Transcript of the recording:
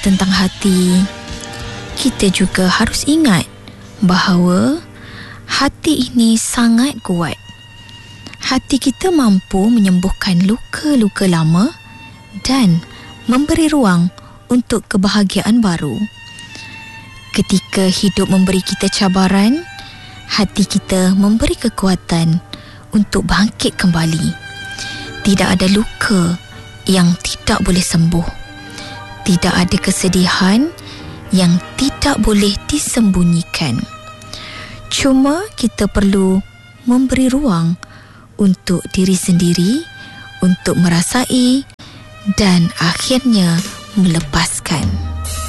tentang hati, kita juga harus ingat bahawa hati ini sangat kuat. Hati kita mampu menyembuhkan luka-luka lama dan memberi ruang untuk kebahagiaan baru. Ketika hidup memberi kita cabaran, hati kita memberi kekuatan untuk bangkit kembali. Tidak ada luka yang tidak boleh sembuh. Tidak ada kesedihan yang tidak boleh disembunyikan. Cuma kita perlu memberi ruang untuk diri sendiri untuk merasai dan akhirnya melepaskan.